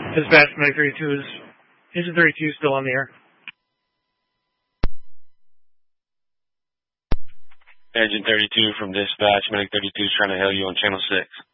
Dispatch, Medic 32 is... Engine 32 still on the air. Engine 32 from dispatch, Medic 32 is trying to hail you on channel 6.